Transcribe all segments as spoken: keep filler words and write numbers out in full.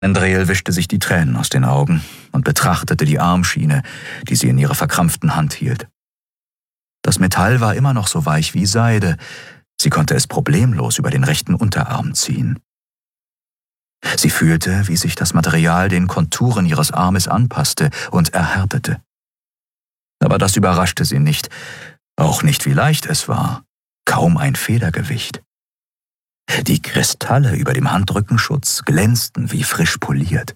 Andriel wischte sich die Tränen aus den Augen und betrachtete die Armschiene, die sie in ihrer verkrampften Hand hielt. Das Metall war immer noch so weich wie Seide, sie konnte es problemlos über den rechten Unterarm ziehen. Sie fühlte, wie sich das Material den Konturen ihres Armes anpasste und erhärtete. Aber das überraschte sie nicht, auch nicht wie leicht es war, kaum ein Federgewicht. Die Kristalle über dem Handrückenschutz glänzten wie frisch poliert.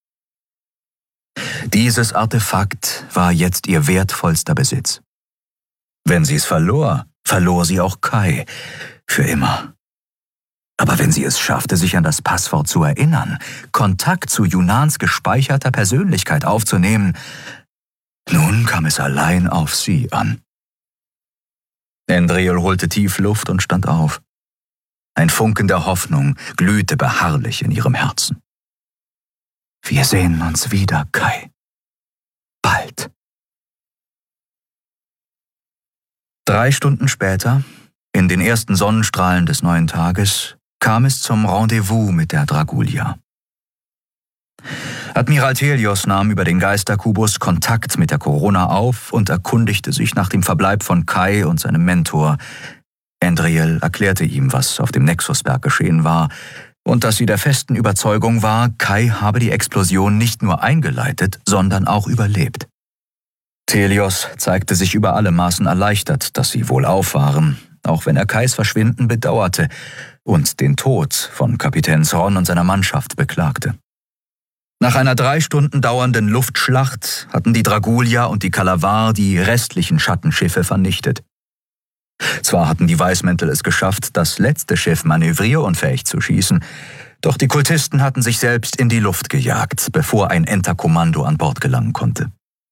Dieses Artefakt war jetzt ihr wertvollster Besitz. Wenn sie es verlor, verlor sie auch Kai, für immer. Aber wenn sie es schaffte, sich an das Passwort zu erinnern, Kontakt zu Yunans gespeicherter Persönlichkeit aufzunehmen, nun kam es allein auf sie an. Andriel holte tief Luft und stand auf. Ein Funken der Hoffnung glühte beharrlich in ihrem Herzen. Wir sehen uns wieder, Kai. Bald. Drei Stunden später, in den ersten Sonnenstrahlen des neuen Tages, kam es zum Rendezvous mit der Dragulia. Admiral Telios nahm über den Geisterkubus Kontakt mit der Corona auf und erkundigte sich nach dem Verbleib von Kai und seinem Mentor. Andriel erklärte ihm, was auf dem Nexusberg geschehen war und dass sie der festen Überzeugung war, Kai habe die Explosion nicht nur eingeleitet, sondern auch überlebt. Telios zeigte sich über alle Maßen erleichtert, dass sie wohlauf waren, auch wenn er Kais Verschwinden bedauerte und den Tod von Kapitän Zorn und seiner Mannschaft beklagte. Nach einer drei Stunden dauernden Luftschlacht hatten die Dragulia und die Kalavar die restlichen Schattenschiffe vernichtet. Zwar hatten die Weißmäntel es geschafft, das letzte Schiff manövrierunfähig zu schießen, doch die Kultisten hatten sich selbst in die Luft gejagt, bevor ein Enterkommando an Bord gelangen konnte.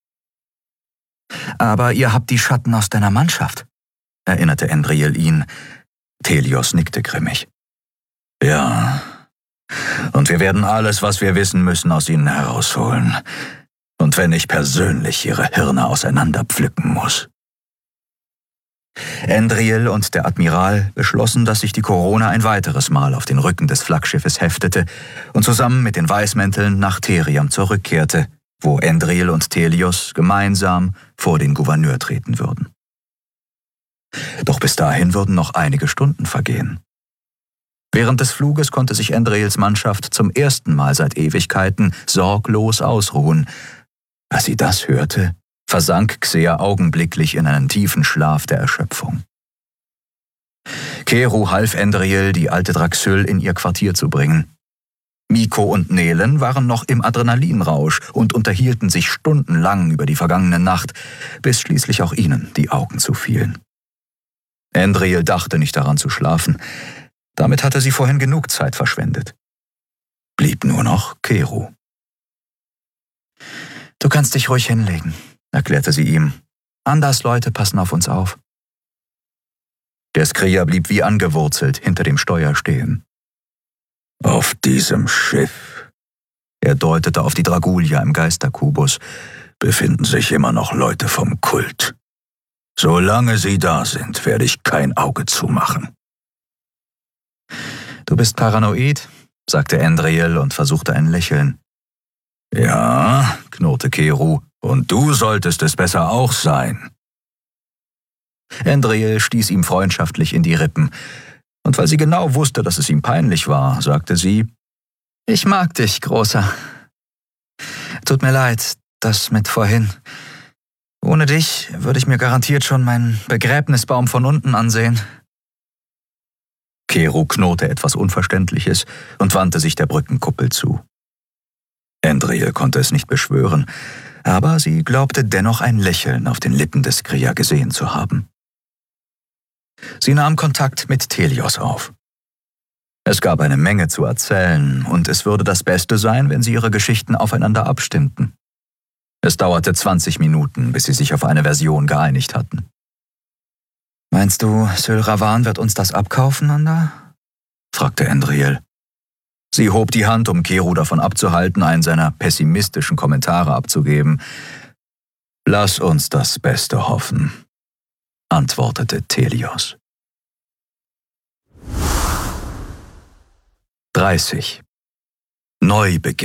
»Aber ihr habt die Schatten aus deiner Mannschaft«, erinnerte Andriel ihn. Telios nickte grimmig. »Ja, und wir werden alles, was wir wissen müssen, aus ihnen herausholen. Und wenn ich persönlich ihre Hirne auseinanderpflücken muss.« Andriel und der Admiral beschlossen, dass sich die Corona ein weiteres Mal auf den Rücken des Flaggschiffes heftete und zusammen mit den Weißmänteln nach Theriam zurückkehrte, wo Andriel und Telios gemeinsam vor den Gouverneur treten würden. Doch bis dahin würden noch einige Stunden vergehen. Während des Fluges konnte sich Andriels Mannschaft zum ersten Mal seit Ewigkeiten sorglos ausruhen. Als sie das hörte, versank Xea augenblicklich in einen tiefen Schlaf der Erschöpfung. Keru half Andriel, die alte Draxyl in ihr Quartier zu bringen. Miko und Nelen waren noch im Adrenalinrausch und unterhielten sich stundenlang über die vergangene Nacht, bis schließlich auch ihnen die Augen zufielen. Andriel dachte nicht daran zu schlafen. Damit hatte sie vorhin genug Zeit verschwendet. Blieb nur noch Keru. »Du kannst dich ruhig hinlegen«, erklärte sie ihm. »Anders Leute passen auf uns auf.« Der Skrier blieb wie angewurzelt hinter dem Steuer stehen. »Auf diesem Schiff«, er deutete auf die Dragulia im Geisterkubus, »befinden sich immer noch Leute vom Kult. Solange sie da sind, werde ich kein Auge zumachen.« »Du bist paranoid«, sagte Andriel und versuchte ein Lächeln. »Ja«, knurrte Keru, »und du solltest es besser auch sein.« Andriel stieß ihm freundschaftlich in die Rippen, und weil sie genau wusste, dass es ihm peinlich war, sagte sie, »Ich mag dich, Großer. Tut mir leid, das mit vorhin. Ohne dich würde ich mir garantiert schon meinen Begräbnisbaum von unten ansehen.« Keru knurrte etwas Unverständliches und wandte sich der Brückenkuppel zu. Andriel konnte es nicht beschwören, aber sie glaubte dennoch ein Lächeln auf den Lippen des Skrier gesehen zu haben. Sie nahm Kontakt mit Telios auf. Es gab eine Menge zu erzählen, und es würde das Beste sein, wenn sie ihre Geschichten aufeinander abstimmten. Es dauerte zwanzig Minuten, bis sie sich auf eine Version geeinigt hatten. »Meinst du, Syl Ravan wird uns das abkaufen, Nanda?« fragte Andriel. Sie hob die Hand, um Keru davon abzuhalten, einen seiner pessimistischen Kommentare abzugeben. »Lass uns das Beste hoffen«, antwortete Telios. dreißig Neubeginn.